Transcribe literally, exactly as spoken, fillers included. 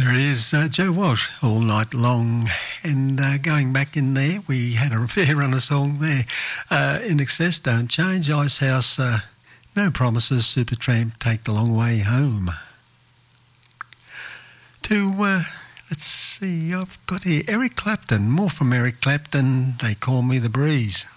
There it is, uh, Joe Walsh, All Night Long. And uh, going back in there, we had a fair run of song there. Uh, In Excess, Don't Change, Icehouse, uh, No Promises, Supertramp, Take the Long Way Home. To, uh, let's see, I've got here Eric Clapton, more from Eric Clapton, They Call Me the Breeze.